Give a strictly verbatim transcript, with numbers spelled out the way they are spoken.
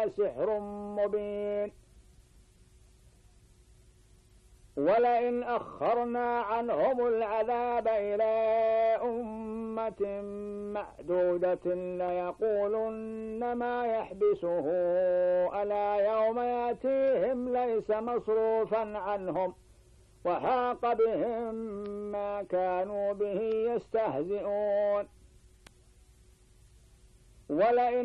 هذا سحر مبين. ولئن أخرنا عنهم العذاب إلى أمة معدودة ليقولن ما يحبسه ألا يوم يأتيهم ليس مصروفا عنهم وحاق بهم ما كانوا به يستهزئون. ولئن